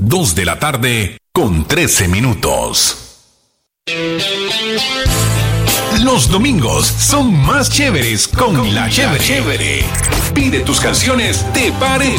2 de la tarde con 13 minutos. Los domingos son más chéveres con La Chévere. Pide tus canciones, te parece.